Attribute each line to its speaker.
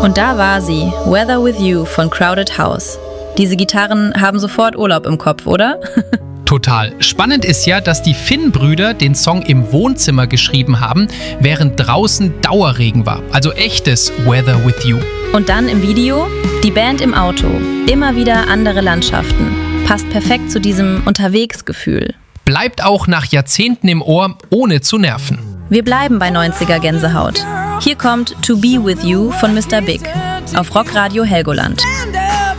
Speaker 1: Und da war sie, Weather With You von Crowded House. Diese Gitarren haben sofort Urlaub im Kopf, oder?
Speaker 2: Total. Spannend ist ja, dass die Finn-Brüder den Song im Wohnzimmer geschrieben haben, während draußen Dauerregen war. Also echtes Weather With You.
Speaker 1: Und dann im Video die Band im Auto. Immer wieder andere Landschaften. Passt perfekt zu diesem Unterwegsgefühl.
Speaker 2: Bleibt auch nach Jahrzehnten im Ohr, ohne zu nerven.
Speaker 1: Wir bleiben bei 90er Gänsehaut. Hier kommt To Be With You von Mr. Big auf Rockradio Helgoland.